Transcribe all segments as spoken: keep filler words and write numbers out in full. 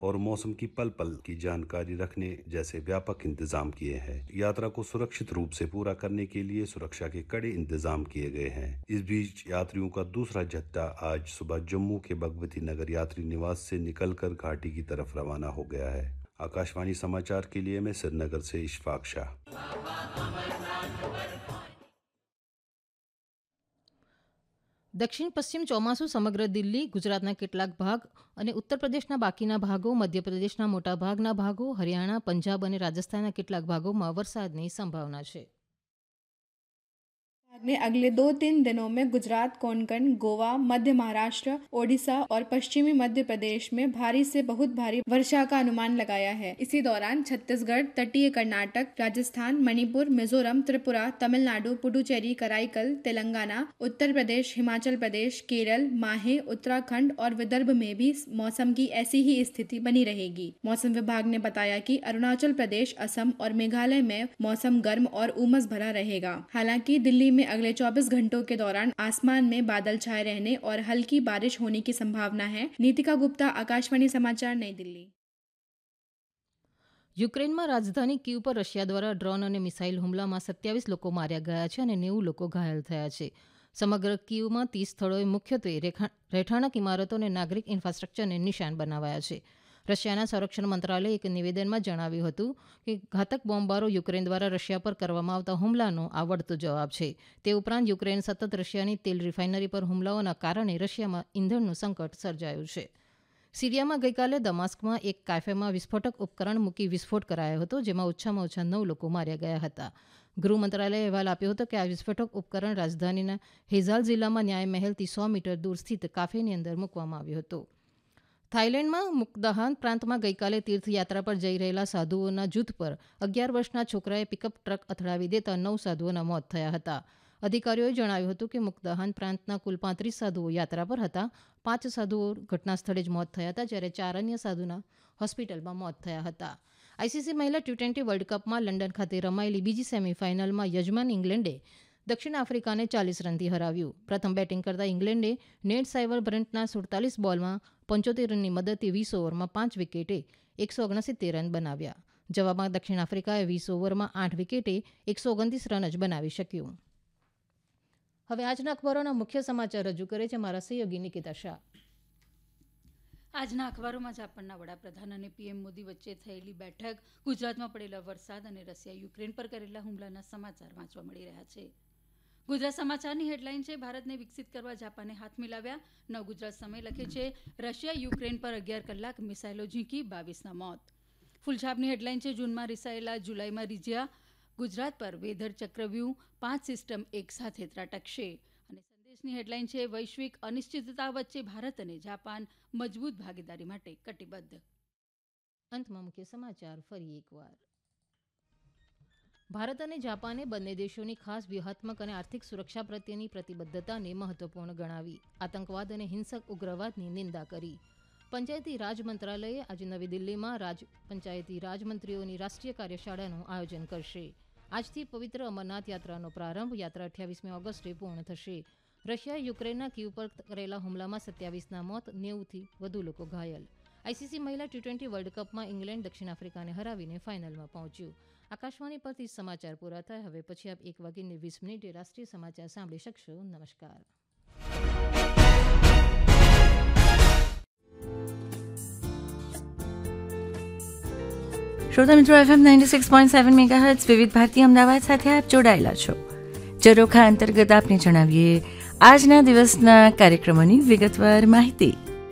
और मौसम की पल पल की जानकारी रखने जैसे व्यापक इंतजाम किए हैं। यात्रा को सुरक्षित रूप से पूरा करने के लिए सुरक्षा के कड़े इंतजाम किए गए हैं। इस बीच यात्रियों का दूसरा जत्था आज सुबह जम्मू के भगवती नगर यात्री निवास से निकलकर घाटी की तरफ रवाना हो गया है। आकाशवाणी समाचार के लिए मैं श्रीनगर से इशफाक शाह। દક્ષિણ પશ્ચિમ ચોમાસું સમગ્ર દિલ્હી, ગુજરાતના કેટલાક ભાગ અને ઉત્તર પ્રદેશના બાકીના ભાગો, મધ્યપ્રદેશના મોટાભાગના ભાગો, હરિયાણા, પંજાબ અને રાજસ્થાનના કેટલાક ભાગોમાં વરસાદની સંભાવના છે। में अगले दो तीन दिनों में गुजरात, कोंकण, गोवा, मध्य महाराष्ट्र, ओडिशा और पश्चिमी मध्य प्रदेश में भारी से बहुत भारी वर्षा का अनुमान लगाया है। इसी दौरान छत्तीसगढ़, तटीय कर्नाटक, राजस्थान, मणिपुर, मिजोरम, त्रिपुरा, तमिलनाडु, पुडुचेरी, कराईकल, तेलंगाना, उत्तर प्रदेश, हिमाचल प्रदेश, केरल, माहे, उत्तराखंड और विदर्भ में भी मौसम की ऐसी ही स्थिति बनी रहेगी। मौसम विभाग ने बताया कि अरुणाचल प्रदेश, असम और मेघालय में मौसम गर्म और उमस भरा रहेगा। हालांकि दिल्ली में अगले चौबीस घंटों के दौरान आसमान में बादल छाए रहने और हल्की बारिश होने की संभावना है। नीतिका गुप्ता, आकाशवाणी समाचार, नई दिल्ली। યુક્રેનમાં રાજધાની કીવ પર રશિયા દ્વારા ડ્રોન અને મિસાઇલ હુમલામાં સત્યાવીસ લોકો માર્યા ગયા છે અને નેવું લોકો ઘાયલ થયા છે। સમગ્ર કીવમાં ત્રીસ સ્થળોએ મુખ્યત્વે રહેઠાણક ઇમારતો અને નાગરિક ઇન્ફ્રાસ્ટ્રક્ચરને નિશાન બનાવાયા છે। રશિયાના સંરક્ષણ મંત્રાલયે એક નિવેદનમાં જણાવ્યું હતું કે ઘાતક બોમ્બમારો યુક્રેન દ્વારા રશિયા પર કરવામાં આવતા હુમલાનો આ વળતો જવાબ છે। તે ઉપરાંત યુક્રેન સતત રશિયાની તેલ રિફાઇનરી પર હુમલાઓના કારણે રશિયામાં ઇંધણનું સંકટ સર્જાયું છે। સિરિયામાં ગઈકાલે દમાસ્કમાં એક કાફેમાં વિસ્ફોટક ઉપકરણ મૂકી વિસ્ફોટ કરાયો હતો, જેમાં ઓછામાં ઓછા નવ લોકો માર્યા ગયા હતા। ગૃહ મંત્રાલયે અહેવાલ આપ્યો હતો કે આ વિસ્ફોટક ઉપકરણ રાજધાનીના હેઝાલ જિલ્લામાં ન્યાય મહેલથી સો મીટર દૂર સ્થિત કાફેની અંદર મૂકવામાં આવ્યું હતું। થાઇલેન્ડમાં મુક્દાહાન પ્રાંતમાં ગઈકાલે તીર્થયાત્રા પર જઈ રહેલા સાધુઓના જૂથ પર અગિયાર વર્ષના છોકરાએ પિકઅપ ટ્રક અથડાવી દેતા નવ સાધુઓના મોત થયા હતા। અધિકારીઓએ જણાવ્યું હતું કે મુક્દાહાન પ્રાંતના કુલ પાંત્રીસ સાધુઓ યાત્રા પર હતા। પાંચ સાધુઓ ઘટના સ્થળે જ મોત થયા હતા, જ્યારે ચાર અન્ય સાધુના હોસ્પિટલમાં મોત થયા હતા। આઈસીસી મહિલા ટી ટ્વેન્ટી વર્લ્ડ કપમાં લંડન ખાતે રમાયેલી બીજી સેમીફાઇનલમાં યજમાન ઇંગ્લેન્ડે દક્ષિણ આફ્રિકાને ચાલીસ રનથી હરાવ્યું। પ્રથમ બેટિંગ કરતા ઇંગ્લેન્ડે નેટ સાઇવર બ્રન્ટના સુડતાલીસ બોલમાં પંચોતેર રનની મદદથી વીસ ઓવરમાં પાંચ વિકેટે એકસો ઓગણસિત્તેર રન બનાવ્યા। જવાબમાં દક્ષિણ આફ્રિકાએ વીસ ઓવરમાં આઠ વિકેટે એકસો ઓગણત્રીસ રન જ બનાવી શક્યું। હવે આજના અખબારોના મુખ્ય સમાચાર રજૂ કરે છે મારા સહયોગી નિકિતા શાહ। આજના અખબારોમાં જાપાનના વડાપ્રધાન અને પીએમ મોદી વચ્ચે થયેલી બેઠક, ગુજરાતમાં પડેલા વરસાદ અને રશિયા યુક્રેન પર કરેલા હુમલાના સમાચાર વાંચવા મળી રહ્યા છે। ગુજરાત સમાચારની હેડલાઇન છે, ભારતને વિકસિત કરવા જાપાને હાથ મિલાવ્યા। નવ ગુજરાત સમય લખે છે, રશિયા યુક્રેન પર અગિયાર કલાક મિસાઇલો ઝીંકી, બાવીસના મોત। ફૂલછાપની હેડલાઇન છે, જૂનમાં રિસાયેલા જુલાઈમાં રીઝ્યા, ગુજરાત પર વેધર ચક્રવ્યૂહ, પાંચ સિસ્ટમ એક સાથે ત્રાટકશે। અને સંદેશની હેડલાઇન છે, વૈશ્વિક અનિશ્ચિતતા વચ્ચે ભારત અને જાપાન મજબૂત ભાગીદારી માટે કટિબદ્ધ। અંતમાં મુખ્ય સમાચાર ફરી એકવાર। ભારત અને જાપાને બંને દેશોની ખાસ વ્યૂહાત્મક અને આર્થિક સુરક્ષા પ્રત્યેની પ્રતિબદ્ધતાને મહત્વપૂર્ણ ગણાવી। આતંકવાદ અને હિંસક ઉગ્રવાદની નિંદા કરી। પંચાયતી રાજ મંત્રાલયે આજે નવી દિલ્હીમાં રાજ પંચાયતી રાજ મંત્રીઓની રાષ્ટ્રીય કાર્યશાળાનું આયોજન કરશે। આજથી પવિત્ર અમરનાથ યાત્રાનો પ્રારંભ, યાત્રા અઠ્યાવીસમી ઓગસ્ટે પૂર્ણ થશે। રશિયાએ યુક્રેનના કીવ પર કરેલા હુમલામાં સત્યાવીસના મોત, નેવુંથી વધુ લોકો ઘાયલ। આઈસીસી મહિલા ટી ટ્વેન્ટી વર્લ્ડ કપમાં ઇંગ્લેન્ડ દક્ષિણ આફ્રિકાને હરાવીને ફાઇનલમાં પહોંચ્યું। આકાશવાણી પરથી સમાચાર પૂરા થયા। હવે પછી આપ એક વાગીને વીસ મિનિટે રાષ્ટ્રીય સમાચાર સાંભળી શકશો। નમસ્કાર। શ્રોતા મિત્રો, FM ninety six point seven megahertz વિવિધ ભારતી અમદાવાદ સાથે આપ જોડાયેલા છો। ઝરોખા અંતર્ગત આપને જણાવીએ આજના દિવસના કાર્યક્રમોની વિગતવાર માહિતી।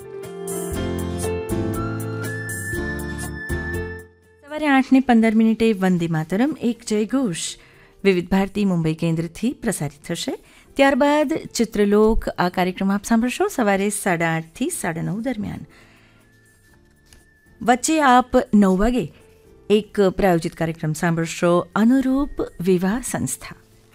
સવારે આઠ ને પંદર મિનિટે વંદે માતરમ એક જય ઘોષ વિવિધ ભારતી મુંબઈ કેન્દ્રથી પ્રસારિત થશે। ત્યારબાદ ચિત્રલોક, આ કાર્યક્રમ આપ સાંભળશો સવારે સાડા આઠથી સાડા નવ દરમિયાન। વચ્ચે આપ નવ વાગે એક પ્રાયોજિત કાર્યક્રમ સાંભળશો, અનુરૂપ વિવાહ સંસ્થા।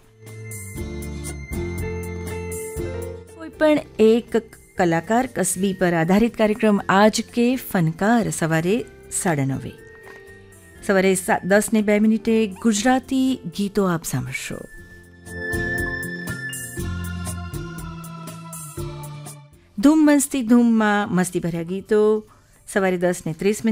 કોઈપણ એક કલાકાર કસબી પર આધારિત કાર્યક્રમ આજ કે ફનકાર સવારે સાડા નવે। સવારે દસ ને બે મિનિટે ગુજરાતી ગીતો આપ સાંભળશો। ધૂમ મસ્તી ધૂમમાં મસ્તી ભર્યા ગીતો સવારે દસ ને ત્રીસ મિનિટ